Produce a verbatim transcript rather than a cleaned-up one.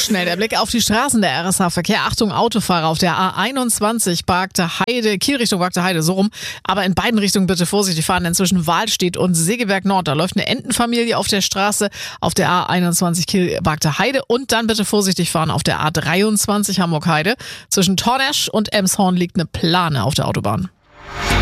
schnell der Blick auf die Straßen, der R S H-Verkehr. Achtung, Autofahrer auf der A einundzwanzig, Bargte Heide, Kielrichtung Bargte Heide, so rum. Aber in beiden Richtungen bitte vorsichtig fahren, denn zwischen Wahlstedt und Segeberg Nord, da läuft eine Entenfamilie auf der Straße auf der A einundzwanzig Kiel Bargte Heide. Und dann bitte vorsichtig fahren auf der A dreiundzwanzig Hamburg Heide. Zwischen Tornesch und Emshorn liegt eine Plane auf der Autobahn.